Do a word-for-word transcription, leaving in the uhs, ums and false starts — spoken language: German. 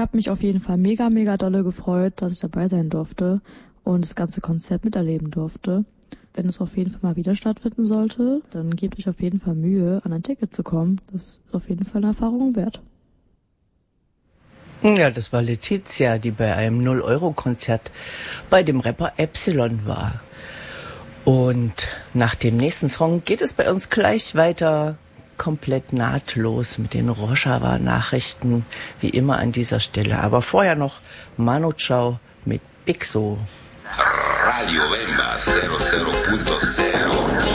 habe mich auf jeden Fall mega, mega dolle gefreut, dass ich dabei sein durfte und das ganze Konzert miterleben durfte. Wenn es auf jeden Fall mal wieder stattfinden sollte, dann gebt euch auf jeden Fall Mühe, an ein Ticket zu kommen. Das ist auf jeden Fall eine Erfahrung wert. Ja, das war Letizia, die bei einem null Euro Konzert bei dem Rapper Epsilon war. Und nach dem nächsten Song geht es bei uns gleich weiter, komplett nahtlos mit den Rojava-Nachrichten, wie immer an dieser Stelle. Aber vorher noch Manu Chao mit Pixo. Radio Bemba cero cero punto cero.